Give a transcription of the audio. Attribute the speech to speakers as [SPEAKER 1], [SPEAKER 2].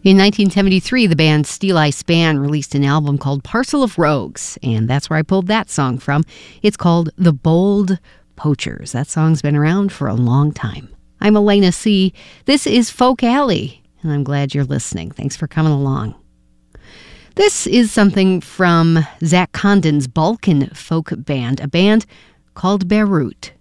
[SPEAKER 1] In 1973, the band Steeleye Span released an album called Parcel of Rogues, and that's where I pulled that song from. It's called The Bold Poachers. That song's been around for a long time. I'm Elena C. This is Folk Alley, and I'm glad you're listening. Thanks for coming along. This is something from Zach Condon's Balkan folk band, a band called Beirut.